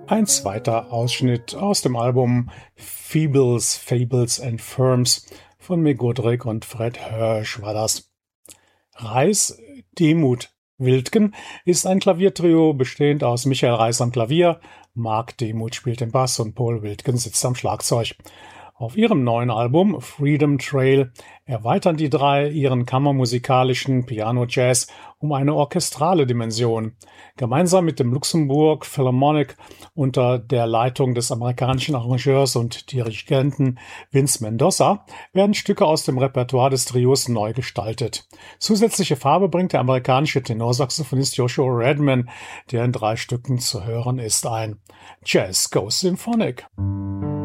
Ein zweiter Ausschnitt aus dem Album Feebles, Fables and Firms von Mick Goodrick und Fred Hirsch war das. Reis, Demuth, Wildgen ist ein Klaviertrio bestehend aus Michael Reis am Klavier, Mark Demuth spielt den Bass und Paul Wildgen sitzt am Schlagzeug. Auf ihrem neuen Album Freedom Trail erweitern die drei ihren kammermusikalischen Piano-Jazz um eine orchestrale Dimension. Gemeinsam mit dem Luxembourg Philharmonic unter der Leitung des amerikanischen Arrangeurs und Dirigenten Vince Mendoza werden Stücke aus dem Repertoire des Trios neu gestaltet. Zusätzliche Farbe bringt der amerikanische Tenorsaxophonist Joshua Redman, der in 3 Stücken zu hören ist, ein. Jazz Goes Symphonic.